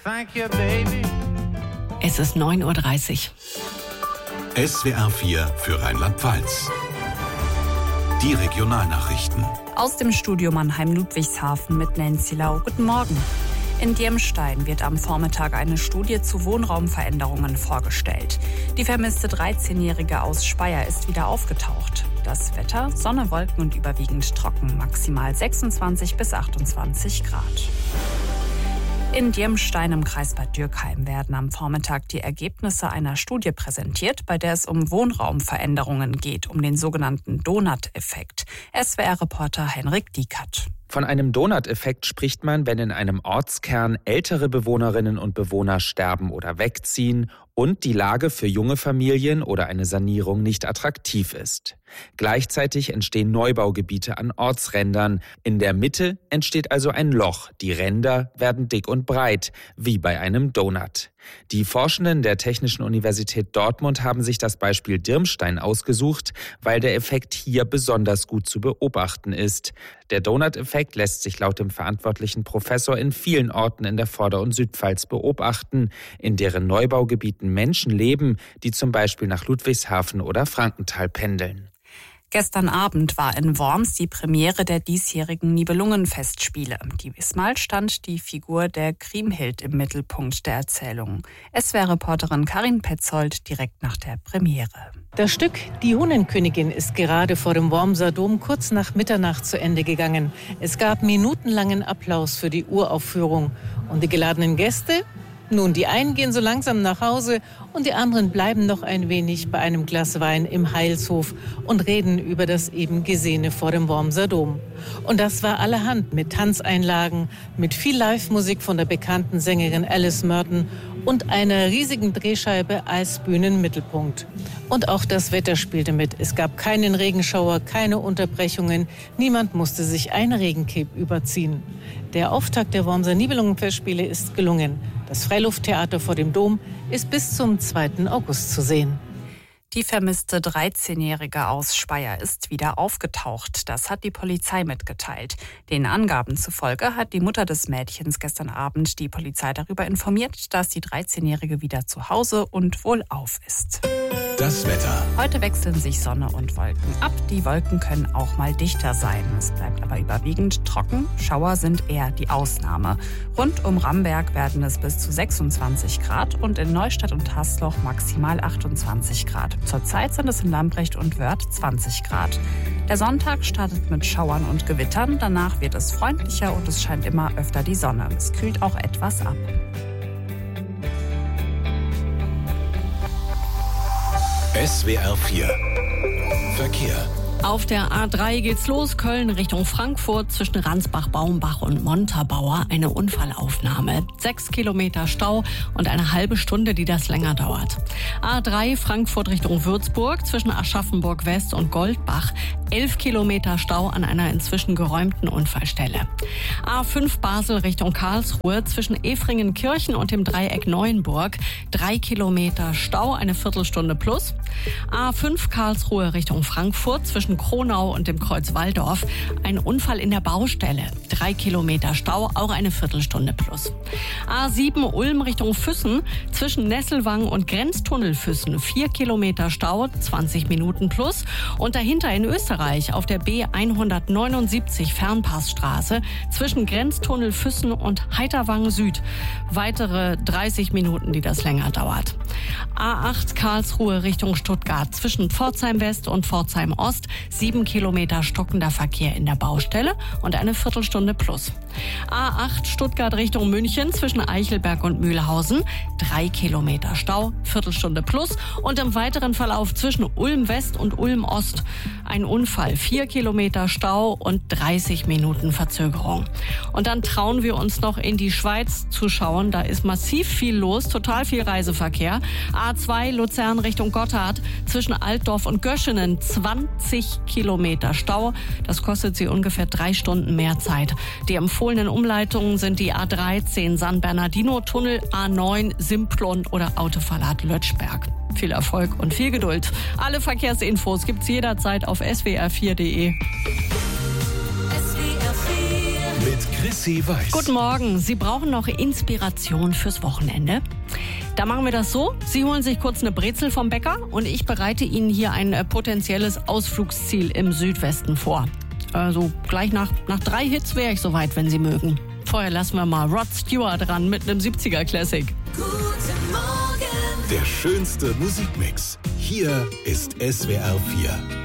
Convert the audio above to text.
Thank you, baby. Es ist 9:30 Uhr. SWR 4 für Rheinland-Pfalz. Die Regionalnachrichten. Aus dem Studio Mannheim-Ludwigshafen mit Nancy Lau. Guten Morgen. In Dirmstein wird am Vormittag eine Studie zu Wohnraumveränderungen vorgestellt. Die vermisste 13-Jährige aus Speyer ist wieder aufgetaucht. Das Wetter: Sonne, Wolken und überwiegend trocken, maximal 26 bis 28 Grad. In Dirmstein im Kreis Bad Dürkheim werden am Vormittag die Ergebnisse einer Studie präsentiert, bei der es um Wohnraumveränderungen geht, um den sogenannten Donut-Effekt. SWR-Reporter Henrik Diekert. Von einem Donut-Effekt spricht man, wenn in einem Ortskern ältere Bewohnerinnen und Bewohner sterben oder wegziehen und die Lage für junge Familien oder eine Sanierung nicht attraktiv ist. Gleichzeitig entstehen Neubaugebiete an Ortsrändern. In der Mitte entsteht also ein Loch. Die Ränder werden dick und breit, wie bei einem Donut. Die Forschenden der Technischen Universität Dortmund haben sich das Beispiel Dirmstein ausgesucht, weil der Effekt hier besonders gut zu beobachten ist. Der Donut-Effekt lässt sich laut dem verantwortlichen Professor in vielen Orten in der Vorder- und Südpfalz beobachten, in deren Neubaugebieten Menschen leben, die zum Beispiel nach Ludwigshafen oder Frankenthal pendeln. Gestern Abend war in Worms die Premiere der diesjährigen Nibelungenfestspiele. Diesmal stand die Figur der Kriemhild im Mittelpunkt der Erzählung. SWR-Reporterin Karin Petzold direkt nach der Premiere. Das Stück Die Hunenkönigin ist gerade vor dem Wormser Dom kurz nach Mitternacht zu Ende gegangen. Es gab minutenlangen Applaus für die Uraufführung. Und die geladenen Gäste? Nun, die einen gehen so langsam nach Hause und die anderen bleiben noch ein wenig bei einem Glas Wein im Heilshof und reden über das eben Gesehene vor dem Wormser Dom. Und das war allerhand mit Tanzeinlagen, mit viel Live-Musik von der bekannten Sängerin Alice Merton und einer riesigen Drehscheibe als Bühnenmittelpunkt. Und auch das Wetter spielte mit. Es gab keinen Regenschauer, keine Unterbrechungen. Niemand musste sich ein Regencape überziehen. Der Auftakt der Wormser Nibelungenfestspiele ist gelungen. Das Freilufttheater vor dem Dom ist bis zum 2. August zu sehen. Die vermisste 13-Jährige aus Speyer ist wieder aufgetaucht. Das hat die Polizei mitgeteilt. Den Angaben zufolge hat die Mutter des Mädchens gestern Abend die Polizei darüber informiert, dass die 13-Jährige wieder zu Hause und wohlauf ist. Das Wetter. Heute wechseln sich Sonne und Wolken ab. Die Wolken können auch mal dichter sein. Es bleibt aber überwiegend trocken. Schauer sind eher die Ausnahme. Rund um Ramberg werden es bis zu 26 Grad und in Neustadt und Hasloch maximal 28 Grad. Zurzeit sind es in Lambrecht und Wörth 20 Grad. Der Sonntag startet mit Schauern und Gewittern. Danach wird es freundlicher und es scheint immer öfter die Sonne. Es kühlt auch etwas ab. SWR 4 Verkehr. Auf der A3 geht's los, Köln Richtung Frankfurt, zwischen Ransbach-Baumbach und Montabaur eine Unfallaufnahme. 6 Kilometer Stau und eine halbe Stunde, die das länger dauert. A3 Frankfurt Richtung Würzburg, zwischen Aschaffenburg West und Goldbach, 11 Kilometer Stau an einer inzwischen geräumten Unfallstelle. A5 Basel Richtung Karlsruhe, zwischen Efringenkirchen und dem Dreieck Neuenburg, 3 Kilometer Stau, eine Viertelstunde plus. A5 Karlsruhe Richtung Frankfurt, zwischen Kronau und dem Kreuz Walldorf, ein Unfall in der Baustelle. 3 Kilometer Stau, auch eine Viertelstunde plus. A7 Ulm Richtung Füssen, zwischen Nesselwang und Grenztunnel Füssen, 4 Kilometer Stau, 20 Minuten plus. Und dahinter in Österreich auf der B179 Fernpassstraße, zwischen Grenztunnel Füssen und Heiterwang Süd, weitere 30 Minuten, die das länger dauert. A8 Karlsruhe Richtung Stuttgart, zwischen Pforzheim West und Pforzheim Ost, 7 Kilometer stockender Verkehr in der Baustelle und eine Viertelstunde plus. A8 Stuttgart Richtung München, zwischen Eichelberg und Mühlhausen, 3 Kilometer Stau, Viertelstunde plus. Und im weiteren Verlauf zwischen Ulm West und Ulm Ost ein Unfall, 4 Kilometer Stau und 30 Minuten Verzögerung. Und dann trauen wir uns noch in die Schweiz zu schauen. Da ist massiv viel los, total viel Reiseverkehr. A2 Luzern Richtung Gotthard, zwischen Altdorf und Göschenen, 20 Kilometer Stau. Das kostet Sie ungefähr 3 Stunden mehr Zeit. Die empfohlenen Umleitungen sind die A13 San Bernardino Tunnel, A9 Simplon oder Autoverlad Lötschberg. Viel Erfolg und viel Geduld. Alle Verkehrsinfos gibt's jederzeit auf swr4.de. Mit Chrissy Weiß. Guten Morgen. Sie brauchen noch Inspiration fürs Wochenende? Da machen wir das so. Sie holen sich kurz eine Brezel vom Bäcker und ich bereite Ihnen hier ein potenzielles Ausflugsziel im Südwesten vor. Also gleich nach 3 Hits wäre ich soweit, wenn Sie mögen. Vorher lassen wir mal Rod Stewart ran mit einem 70er-Classic. Guten Morgen. Der schönste Musikmix. Hier ist SWR 4.